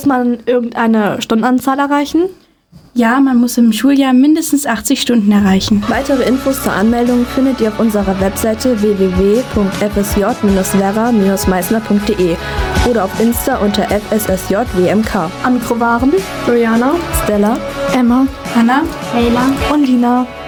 Muss man irgendeine Stundenanzahl erreichen? Ja, man muss im Schuljahr mindestens 80 Stunden erreichen. Weitere Infos zur Anmeldung findet ihr auf unserer Webseite www.fsj-werra-meißner.de oder auf Insta unter fssjwmk. Am Mikro waren Juliana, Stella, Emma, Hanna, Leila und Lina.